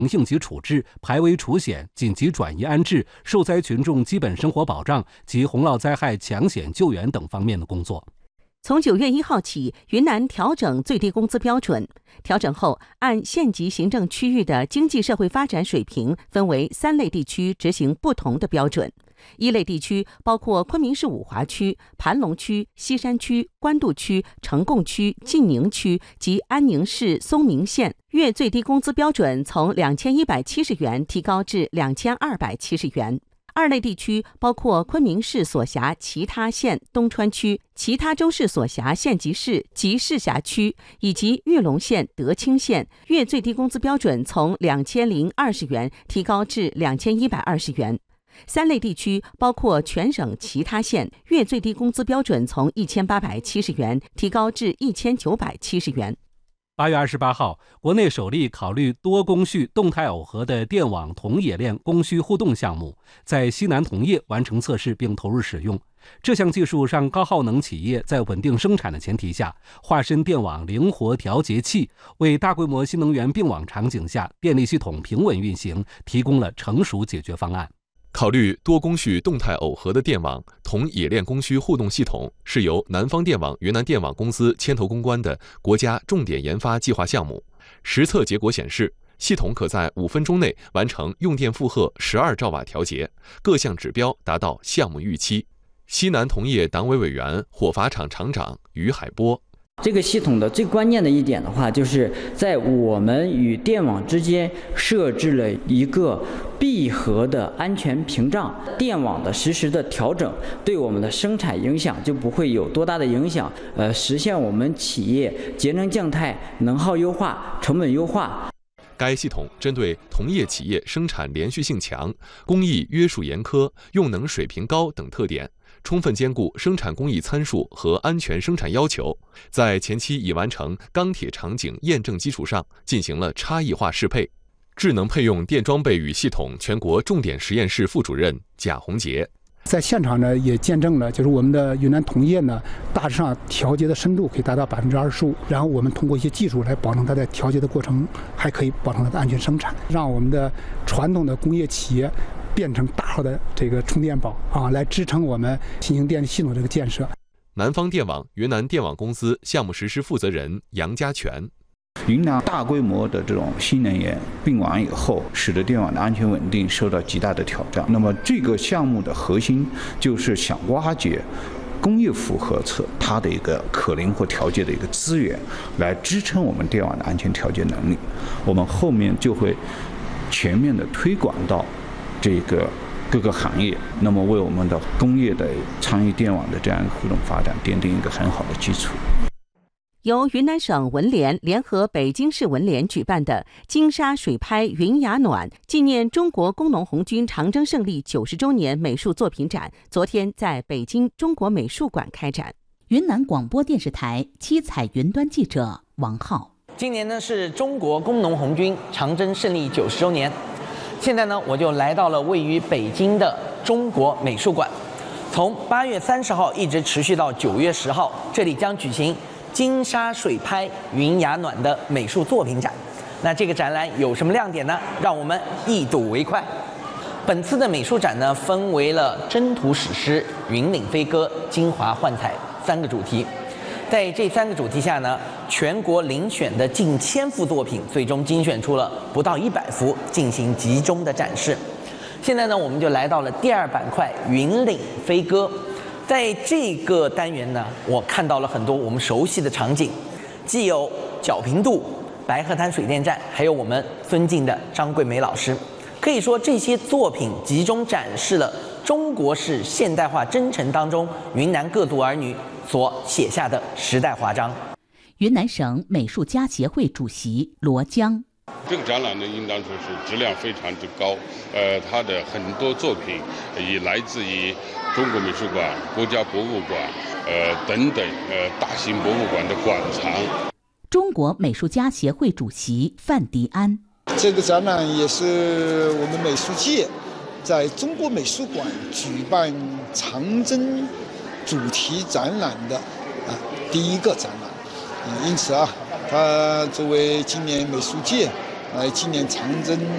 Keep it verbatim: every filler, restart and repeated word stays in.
应急处置、排危除险、紧急转移安置、受灾群众基本生活保障及洪涝灾害抢险救援等方面的工作。 从九月一号起，云南调整最低工资标准。调整后，按县级行政区域的经济社会发展水平，分为三类地区执行不同的标准。一类地区包括昆明市五华区、盘龙区、西山区、官渡区、成贡区、晋宁区及安宁市松明县，月最低工资标准从两千一百七十元提高至两千二百七十元。二类地区包括昆明市所辖其他县东川区、其他州市所辖县级市及市辖区以及玉龙县、德清县，月最低工资标准从两千零二十元提高至两千一百二十元。三类地区包括全省其他县，月最低工资标准从一千八百七十元提高至一千九百七十元。 八月二十八号，国内首例考虑多工序动态耦合的电网铜冶炼供需互动项目在西南铜业完成测试并投入使用。这项技术让高耗能企业在稳定生产的前提下，化身电网灵活调节器，为大规模新能源并网场景下电力系统平稳运行提供了成熟解决方案。 考虑多工序动态耦合的电网铜冶炼供需互动系统是由南方电网云南电网公司牵头攻关的国家重点研发计划项目。实测结果显示，系统可在五分钟内完成用电负荷十二兆瓦调节，各项指标达到项目预期。西南铜业党委委员、火伐厂厂长于海波。 这个系统的最关键的一点的话，就是在我们与电网之间设置了一个闭合的安全屏障，电网的实时的调整对我们的生产影响就不会有多大的影响，呃，实现我们企业节能降碳、能耗优化、成本优化。 该系统针对同业企业生产连续性强、工艺约束严苛、用能水平高等特点，充分兼顾生产工艺参数和安全生产要求，在前期已完成钢铁场景验证基础上，进行了差异化适配。智能配用电装备与系统全国重点实验室副主任贾宏杰。 在现场呢，也见证了，就是我们的云南铜业呢，大致上调节的深度可以达到百分之二十五。然后我们通过一些技术来保证它在调节的过程，还可以保证它的安全生产，让我们的传统的工业企业变成大号的这个充电宝啊，来支撑我们新型电力系统这个建设。 南方电网云南电网公司项目实施负责人杨家全。 云南大规模的这种新能源并网以后，使得电网的安全稳定受到极大的挑战。那么这个项目的核心就是想挖掘工业负荷侧它的一个可灵活调节的一个资源，来支撑我们电网的安全调节能力。我们后面就会全面的推广到这个各个行业，那么为我们的工业的参与电网的这样一个互动发展奠定一个很好的基础。 由云南省文联联合北京市文联举办的金沙水拍云雅暖纪念中国工农红军长征胜利九十周年美术作品展，昨天在北京中国美术馆开展。 云南广播电视台七彩云端记者王浩。 今年呢是中国工农红军长征胜利九十周年，现在呢我就来到了位于北京的中国美术馆，从八月三十号一直持续到九月十号，这里将举行金沙水拍云雅暖的美术作品展。那这个展览有什么亮点呢？让我们一睹为快。本次的美术展呢，分为了征途史诗、云岭飞歌、金华幻彩三个主题。在这三个主题下呢，全国遴选的近千幅作品，最终精选出了不到一百幅进行集中的展示。现在呢，我们就来到了第二板块云岭飞歌。在这个单元呢，我看到了很多我们熟悉的场景，既有皎平渡、白鹤滩水电站，还有我们尊敬的张桂梅老师。可以说，这些作品集中展示了中国式现代化征程当中云南各族儿女所写下的时代华章。 云南省美术家协会主席罗江。 这个展览呢，应当说是质量非常之高，呃，它的很多作品也来自于中国美术馆、国家博物馆，呃等等呃大型博物馆的馆藏。 中国美术家协会主席范迪安。 这个展览也是我们美术界在中国美术馆举办长征主题展览的啊第一个展览，嗯，因此啊，它作为今年美术界来纪念长征